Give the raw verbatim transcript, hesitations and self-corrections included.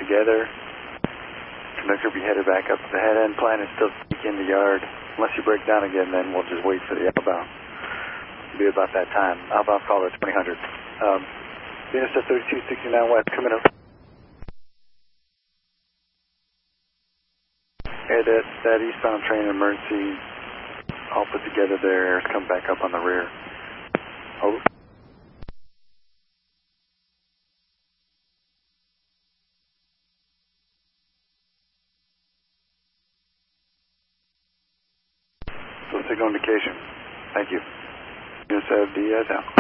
together. Conductor will be headed back up. The head end plan is still in the yard. Unless you break down again, then we'll just wait for the outbound. It'll be about that time. Outbound call at twenty hundred. Um, Venus at thirty-two sixty-nine West, coming up. Yeah, that, that eastbound train emergency, all put together there, come back up on the rear. Over. So signal indication. Thank you. Venus at D S out.